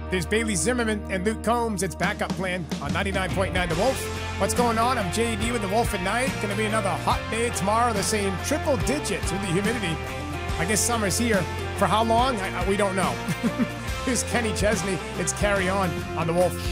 There's Bailey Zimmerman and Luke Combs. It's Backup Plan on 99.9 The Wolf. What's going on? I'm JD with The Wolf at Night. Going to be another hot day tomorrow. They're saying triple digits with the humidity. I guess summer's here. For how long? We don't know. Here's Kenny Chesney. It's Carry On The Wolf.